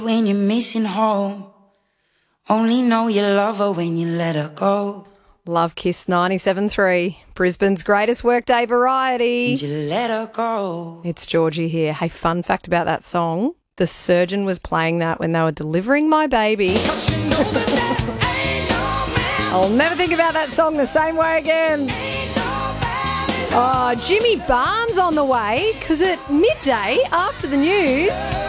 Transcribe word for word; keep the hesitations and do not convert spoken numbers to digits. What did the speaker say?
When you're missing home, only know you love her when you let her go. Love Kiss ninety-seven point three, Brisbane's greatest workday variety. And you let her go. It's Georgie here. Hey, fun fact about that song. The surgeon was playing that when they were delivering my baby. I'll never think about that song the same way again. Oh, Jimmy Barnes on the way, because at midday after the news...